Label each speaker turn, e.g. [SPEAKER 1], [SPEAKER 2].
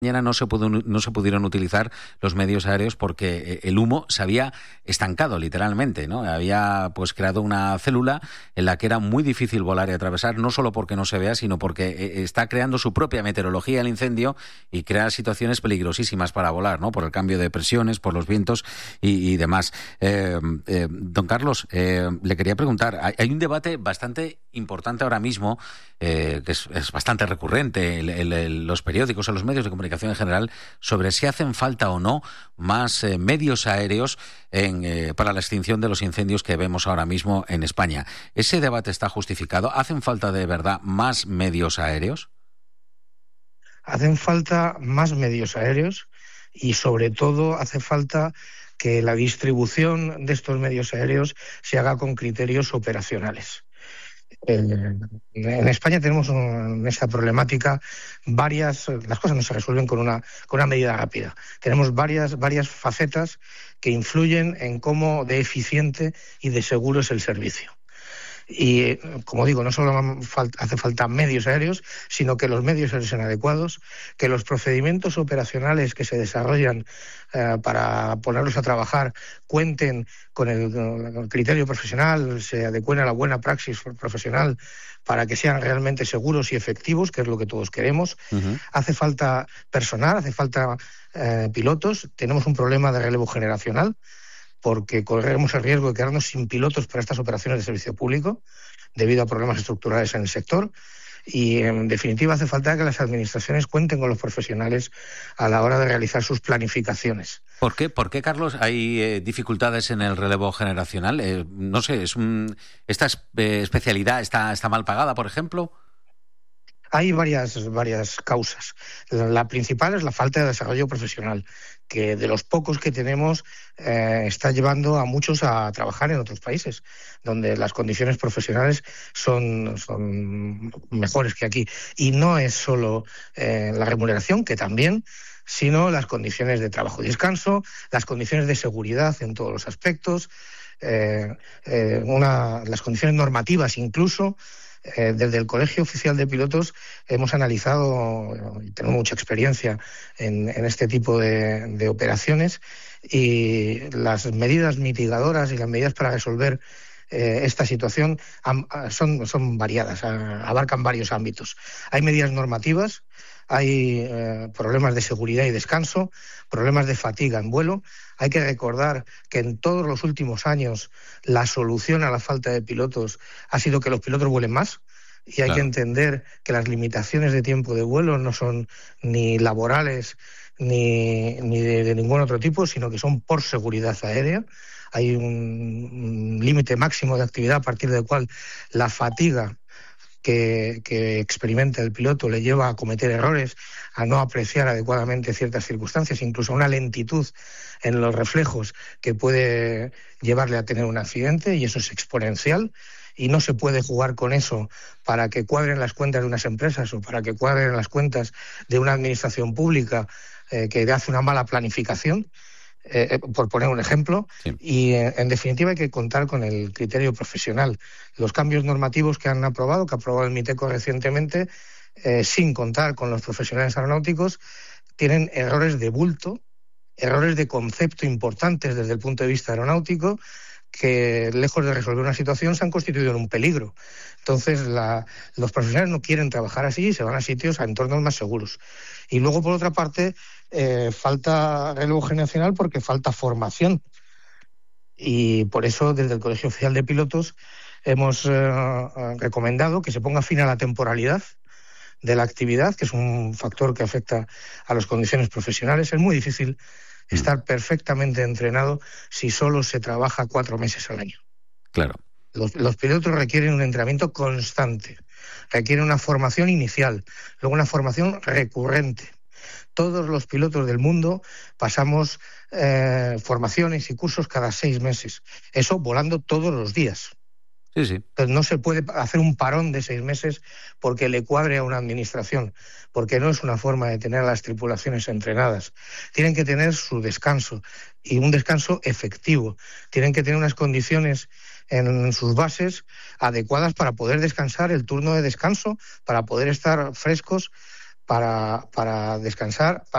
[SPEAKER 1] mañana no se pudieron utilizar los medios aéreos porque el humo se había estancado literalmente, ¿no? Había pues creado una célula en la que era muy difícil volar y atravesar, no solo porque no se vea, sino porque está creando su propia meteorología el incendio y crea situaciones peligrosísimas para volar, ¿no? Por el cambio de presiones, por los vientos y demás. Don Carlos, le quería preguntar, hay un debate bastante importante ahora mismo, que es bastante recurrente en los periódicos, en los medios de comunicación en general, sobre si hacen falta o no más medios aéreos para la extinción de los incendios que vemos ahora mismo en España. ¿Ese debate está justificado? ¿Hacen falta de verdad más medios aéreos?
[SPEAKER 2] Hacen falta más medios aéreos y sobre todo hace falta que la distribución de estos medios aéreos se haga con criterios operacionales. En España tenemos en esta problemática las cosas no se resuelven con una medida rápida. Tenemos varias facetas que influyen en cómo de eficiente y de seguro es el servicio. Y, como digo, no solo hace falta medios aéreos, sino que los medios aéreos sean adecuados, que los procedimientos operacionales que se desarrollan para ponerlos a trabajar cuenten con el criterio profesional, se adecúen a la buena praxis profesional para que sean realmente seguros y efectivos, que es lo que todos queremos. Uh-huh. Hace falta personal, hace falta pilotos. Tenemos un problema de relevo generacional, porque corremos el riesgo de quedarnos sin pilotos para estas operaciones de servicio público debido a problemas estructurales en el sector. Y, en definitiva, hace falta que las administraciones cuenten con los profesionales a la hora de realizar sus planificaciones.
[SPEAKER 1] ¿Por qué, Carlos, hay dificultades en el relevo generacional? No sé, ¿esta especialidad está mal pagada, por ejemplo?
[SPEAKER 2] Hay varias causas. La principal es la falta de desarrollo profesional, que de los pocos que tenemos está llevando a muchos a trabajar en otros países, donde las condiciones profesionales son mejores que aquí. Y no es solo la remuneración, que también, sino las condiciones de trabajo y descanso, las condiciones de seguridad en todos los aspectos, las condiciones normativas incluso. Desde el Colegio Oficial de Pilotos hemos analizado, y tenemos mucha experiencia en este tipo de operaciones, y las medidas mitigadoras y las medidas para resolver esta situación son variadas, abarcan varios ámbitos. Hay medidas normativas, hay problemas de seguridad y descanso, problemas de fatiga en vuelo. Hay que recordar que en todos los últimos años la solución a la falta de pilotos ha sido que los pilotos vuelen más, y hay que entender que las limitaciones de tiempo de vuelo no son ni laborales ni de ningún otro tipo, sino que son por seguridad aérea. Hay un límite máximo de actividad a partir del cual la fatiga que experimenta el piloto le lleva a cometer errores, a no apreciar adecuadamente ciertas circunstancias, incluso a una lentitud en los reflejos que puede llevarle a tener un accidente, y eso es exponencial, y no se puede jugar con eso para que cuadren las cuentas de unas empresas o para que cuadren las cuentas de una administración pública que hace una mala planificación. Por poner un ejemplo, sí. Y en definitiva hay que contar con el criterio profesional. Los cambios normativos que ha aprobado el MITECO recientemente, sin contar con los profesionales aeronáuticos, tienen errores de bulto, errores de concepto importantes desde el punto de vista aeronáutico, que lejos de resolver una situación se han constituido en un peligro. Entonces los profesionales no quieren trabajar así y se van a entornos más seguros. Y luego, por otra parte, falta relevo generacional porque falta formación. Y por eso, desde el Colegio Oficial de Pilotos, hemos recomendado que se ponga fin a la temporalidad de la actividad, que es un factor que afecta a las condiciones profesionales. Es muy difícil estar perfectamente entrenado si solo se trabaja 4 meses al año.
[SPEAKER 1] Claro.
[SPEAKER 2] Los pilotos requieren un entrenamiento constante, requieren una formación inicial, luego una formación recurrente. Todos los pilotos del mundo pasamos formaciones y cursos cada 6 meses. Eso volando todos los días.
[SPEAKER 1] Sí, sí.
[SPEAKER 2] Entonces no se puede hacer un parón de 6 meses porque le cuadre a una administración, porque no es una forma de tener a las tripulaciones entrenadas. Tienen que tener su descanso, y un descanso efectivo. Tienen que tener unas condiciones en sus bases adecuadas para poder descansar el turno de descanso, para poder estar frescos para descansar,